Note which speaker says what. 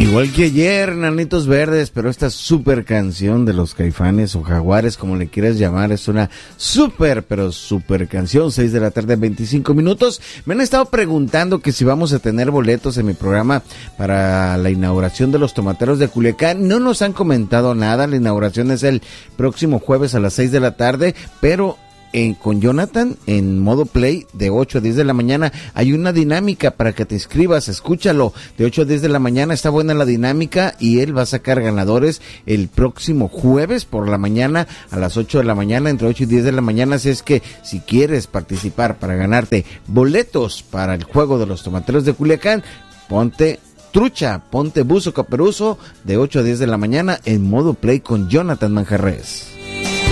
Speaker 1: Igual que ayer, Nanitos Verdes, pero esta super canción de los Caifanes o Jaguares, como le quieras llamar, es una super, pero super canción. 6 de la tarde, 25 minutos. Me han estado preguntando que si vamos a tener boletos en mi programa para la inauguración de los tomateros de Culiacán. No nos han comentado nada. La inauguración es el próximo jueves a las 6 de la tarde, pero con Jonathan en modo play de 8 a 10 de la mañana hay una dinámica para que te inscribas. Escúchalo, de 8 a 10 de la mañana está buena la dinámica y él va a sacar ganadores el próximo jueves por la mañana a las 8 de la mañana, entre 8 y 10 de la mañana. Así es que si quieres participar para ganarte boletos para el juego de los tomateros de Culiacán, ponte trucha, ponte buzo caperuzo de 8 a 10 de la mañana en modo play con Jonathan Manjarres.